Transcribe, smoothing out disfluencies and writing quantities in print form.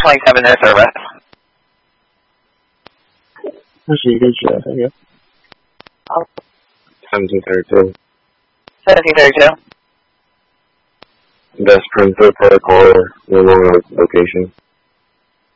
27 their service. 21:10 1732. 1732. Best Springfield Park or location.